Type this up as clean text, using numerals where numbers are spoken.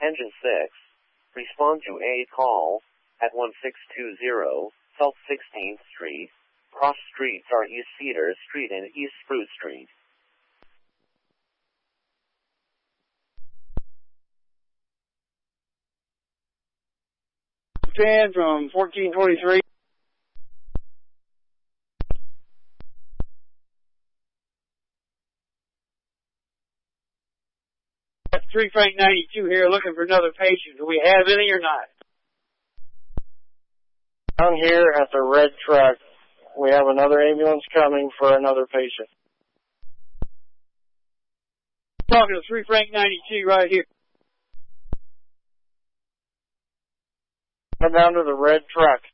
Engine 6. Respond to a call at 1620 South 16th Street. Cross streets are East Cedar Street and East Spruce Street. Dan from 1423. That's 3 Frank 92 here, looking for another patient. Do we have any or not? Down here at the red truck, we have another ambulance coming for another patient. Talking to 3 Frank 92 right here. Come down to the red truck.